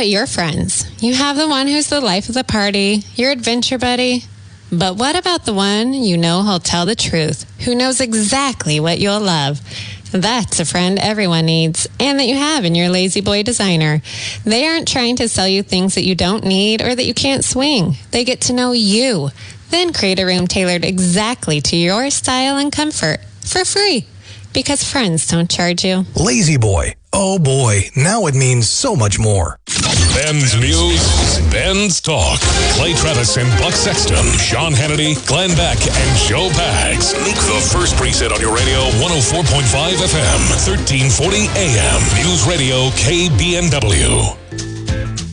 about your friends? You have the one who's the life of the party, your adventure buddy. But what about the one you know who'll tell the truth, who knows exactly what you'll love? That's a friend everyone needs, and that you have in your Lazy Boy designer. They aren't trying to sell you things that you don't need or that you can't swing. They get to know you, then create a room tailored exactly to your style and comfort for free. Because friends don't charge you. Lazy Boy. Oh boy, now it means so much more. Ben's News, Ben's Talk. Clay Travis and Buck Sexton, Sean Hannity, Glenn Beck, and Joe Pags. Make the first preset on your radio, 104.5 FM, 1340 AM. News Radio KBNW.